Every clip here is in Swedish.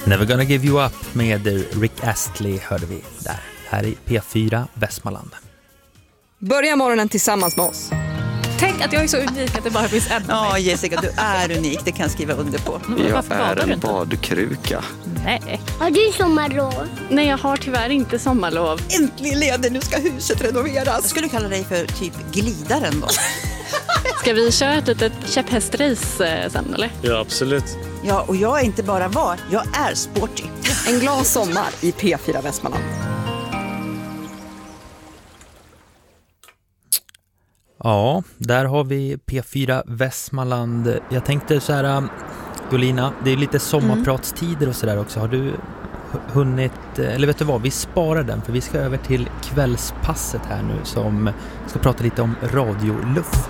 Never Gonna Give You Up med Rick Astley hörde vi där. Här i P4 Västmanland. Börja morgonen tillsammans med oss. Tänk att jag är så unik att det bara finns en. Ja, Jessica, du är unik. Det kan jag skriva under på. Jag är en badkruka. Nej. Har du sommarlov? Nej, jag har tyvärr inte sommarlov. Äntligen ledig, nu ska huset renoveras. Jag skulle kalla dig för typ glidaren då. Ska vi köra ett litet käpphästrace sen, eller? Ja, absolut. Ja, och jag är inte bara jag är sporty. En glad sommar i P4 Västmanland. Ja, där har vi P4 Västmanland. Jag tänkte så här, Jolina, det är lite sommarpratstider och sådär också. Har du hunnit, eller vet du vad, vi sparar den för vi ska över till kvällspasset här nu som ska prata lite om radioluff.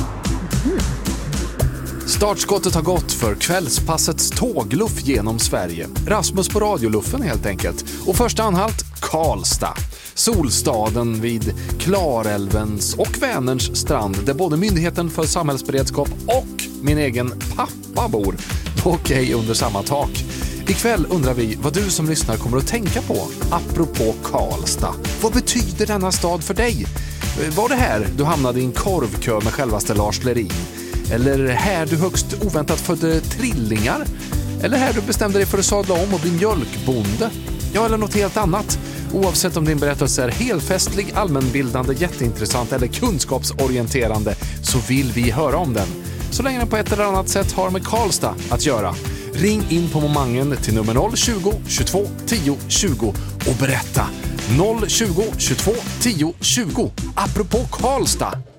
Startskottet har gått för kvällspassets tågluff genom Sverige. Rasmus på radioluffen helt enkelt. Och första anhalt, Karlstad. Solstaden vid Klarälvens och Vänerns strand där både Myndigheten för samhällsberedskap och min egen pappa bor. Okej, under samma tak. Ikväll undrar vi vad du som lyssnar kommer att tänka på apropå Karlstad. Vad betyder denna stad för dig? Var det här du hamnade i en korvkö med självaste Lars Lerin? Eller här du högst oväntat födde trillingar? Eller här du bestämde dig för att sadla om och bli mjölkbonde? Ja, eller något helt annat. Oavsett om din berättelse är helfestlig, allmänbildande, jätteintressant eller kunskapsorienterande så vill vi höra om den. Så länge den på ett eller annat sätt har med Karlstad att göra. Ring in på momangen till nummer 020 22 10 20 och berätta. 020 22 10 20 apropå Karlstad.